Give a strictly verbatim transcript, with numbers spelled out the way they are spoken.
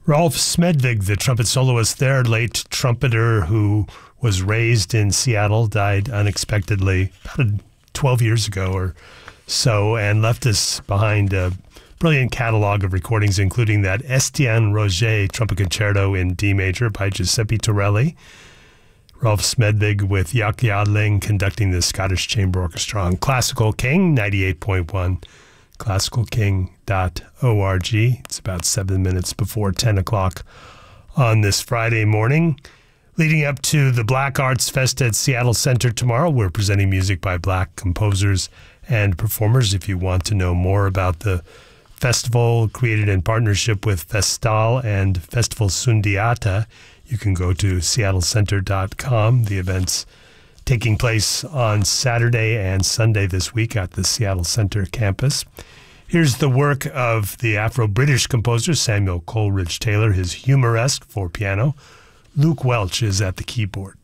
Rolf Smedvig, the trumpet soloist there, late trumpeter who was raised in Seattle, died unexpectedly about twelve years ago or so, and left us behind a brilliant catalog of recordings, including that Estienne Roget Trumpet Concerto in D major by Giuseppe Torelli. Rolf Smedvig with Jaak Jodling conducting the Scottish Chamber Orchestra on Classical King, ninety-eight point one, classical king dot org. It's about seven minutes before ten o'clock on this Friday morning. Leading up to the Black Arts Fest at Seattle Center tomorrow, we're presenting music by Black composers and performers. If you want to know more about the festival created in partnership with Festal and Festival Sundiata, you can go to seattle center dot com. The event's taking place on Saturday and Sunday this week at the Seattle Center campus. Here's the work of the Afro-British composer Samuel Coleridge Taylor, his Humoresque for piano. Luke Welch is at the keyboard.